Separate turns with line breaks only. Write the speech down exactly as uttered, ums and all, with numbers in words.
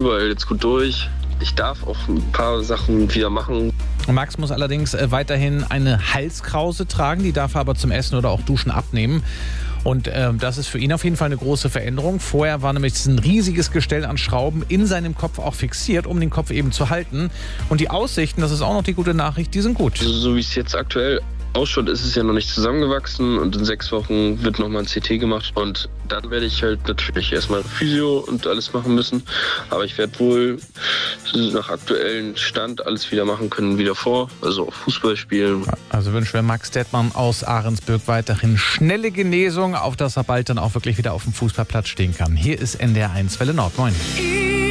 überall jetzt gut durch. Ich darf auch ein paar Sachen wieder machen.
Max muss allerdings weiterhin eine Halskrause tragen. Die darf er aber zum Essen oder auch Duschen abnehmen. Und äh, das ist für ihn auf jeden Fall eine große Veränderung. Vorher war nämlich ein riesiges Gestell an Schrauben in seinem Kopf auch fixiert, um den Kopf eben zu halten. Und die Aussichten, das ist auch noch die gute Nachricht, die sind gut.
So, so wie es jetzt aktuell ausschaut, ist es ja noch nicht zusammengewachsen und in sechs Wochen wird nochmal ein C T gemacht und dann werde ich halt natürlich erstmal Physio und alles machen müssen, aber ich werde wohl nach aktuellem Stand alles wieder machen können, wieder vor, also auch Fußball spielen.
Also wünschen wir Max Dettmann aus Ahrensburg weiterhin schnelle Genesung, auf dass er bald dann auch wirklich wieder auf dem Fußballplatz stehen kann. Hier ist N D R eins Welle Nord. Moin.